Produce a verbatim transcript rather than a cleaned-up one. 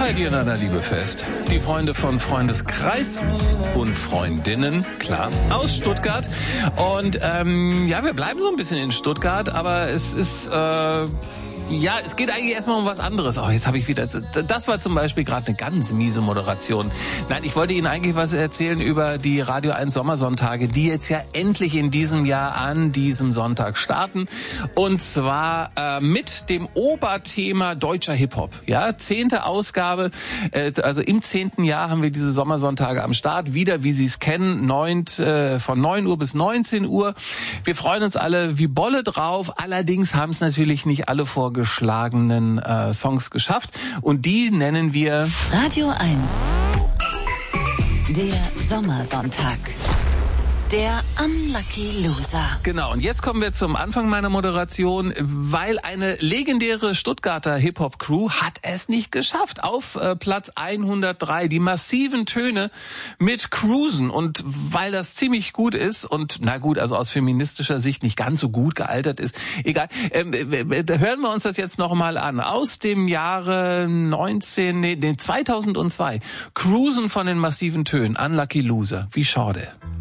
seid ihr in einer Liebe fest? Die Freunde von Freundeskreis und Freundinnen, klar, aus Stuttgart. Und ähm, ja, wir bleiben so ein bisschen in Stuttgart, aber es ist... Äh, Ja, es geht eigentlich erstmal um was anderes. Oh, jetzt habe ich wieder... Das war zum Beispiel gerade eine ganz miese Moderation. Nein, ich wollte Ihnen eigentlich was erzählen über die Radio eins Sommersonntage, die jetzt ja endlich in diesem Jahr an diesem Sonntag starten. Und zwar äh, mit dem Oberthema deutscher Hip-Hop. Ja, zehnte Ausgabe. Äh, also im zehnten Jahr haben wir diese Sommersonntage am Start. Wieder, wie Sie es kennen, neunt, äh, von neun Uhr bis neunzehn Uhr. Wir freuen uns alle wie Bolle drauf. Allerdings haben es natürlich nicht alle vorgeschlagen. geschlagenen äh, Songs geschafft. Und die nennen wir Radio eins. Der Sommersonntag. Der Unlucky Loser. Genau, und jetzt kommen wir zum Anfang meiner Moderation, weil eine legendäre Stuttgarter Hip-Hop-Crew hat es nicht geschafft. Auf äh, Platz hundertdrei, die massiven Töne mit Cruisen. Und weil das ziemlich gut ist und, na gut, also aus feministischer Sicht nicht ganz so gut gealtert ist, egal, ähm, äh, hören wir uns das jetzt nochmal an. Aus dem Jahre neunzehn, nee, zweitausendzwei, Cruisen von den massiven Tönen, Unlucky Loser. Wie schade.